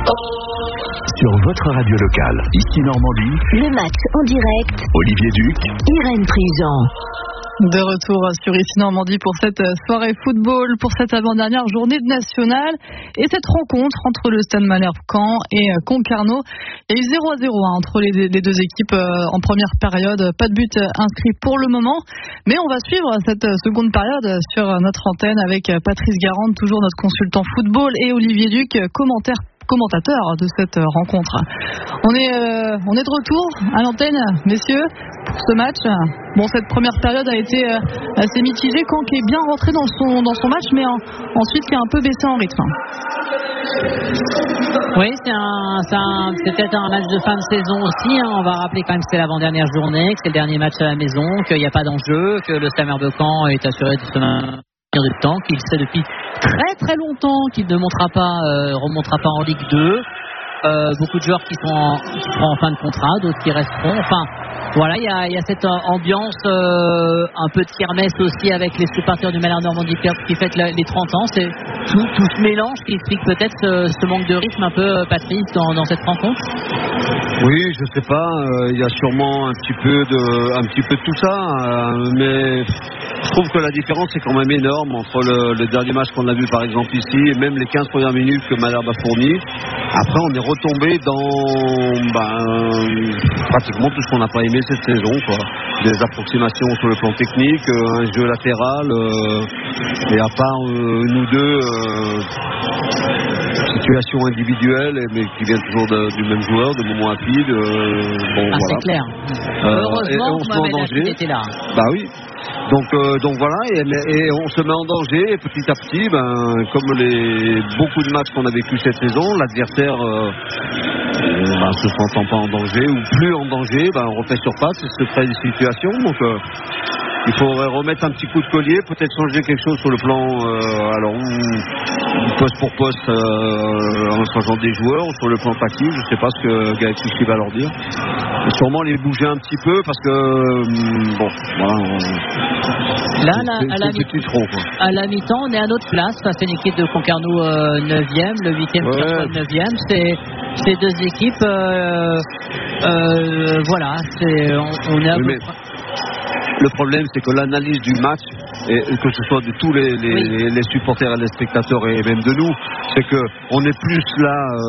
Sur votre radio locale, ici Normandie, le match en direct. Olivier Duc, Irène Prigent. De retour sur ici Normandie pour cette soirée football, pour cette avant-dernière journée de nationale et cette rencontre entre le Stade Malherbe-Caen et Concarneau. Il y a eu 0-0 entre les deux équipes en première période, pas de but inscrit pour le moment, mais on va suivre cette seconde période sur notre antenne avec Patrice Garande, toujours notre consultant football, et Olivier Duc, commentateur de cette rencontre. On est de retour à l'antenne, messieurs, pour ce match. Bon, cette première période a été assez mitigée. Caen qui est bien rentré dans son match, mais ensuite qui a un peu baissé en rythme. Oui, c'est peut-être un match de fin de saison aussi. On va rappeler quand même que c'est l'avant-dernière journée, que c'est le dernier match à la maison, qu'il n'y a pas d'enjeu, que le Stade Malherbe-Caen est assuré de se maintenir de temps, qu'il sait depuis très très longtemps qu'il ne remontera pas en Ligue 2. Beaucoup de joueurs qui seront en fin de contrat, d'autres qui resteront. Enfin, voilà, il y a cette ambiance un peu de kermesse aussi avec les supporters du Malherbe Normandie qui fêtent les 30 ans. C'est tout ce mélange qui explique peut-être ce manque de rythme un peu, Patrice, dans cette rencontre. Oui, je sais pas. Il y a sûrement un petit peu de tout ça, mais je trouve que la différence est quand même énorme entre le dernier match qu'on a vu par exemple ici et même les 15 premières minutes que Malherbe a fournies. Après, on est retombé dans pratiquement tout ce qu'on n'a pas aimé cette saison, quoi. Des approximations sur le plan technique, un jeu latéral, et à part nous deux, situation individuelle, mais qui vient toujours du même joueur, de Momo Rapide. Voilà. C'est clair. Heureusement que Mohamed était là. Bah oui. Donc voilà, et on se met en danger, et petit à petit, comme beaucoup de matchs qu'on a vécu cette saison, l'adversaire se sentant pas en danger ou plus en danger, on refait surface et se crée des situations. Donc il faudrait remettre un petit coup de collier, peut-être changer quelque chose sur le plan poste pour poste, en changeant des joueurs, ou sur le plan tactique. Je ne sais pas ce que Gaël va leur dire. Et sûrement les bouger un petit peu parce que à la mi-temps, on est à notre place face à une équipe de Concarneau 9e, le 8e qui reçoit le 9e. Ces deux équipes, on est à peu près. Le problème, c'est que l'analyse du match, et que ce soit de tous les supporters et les spectateurs et même de nous, c'est qu'on est plus là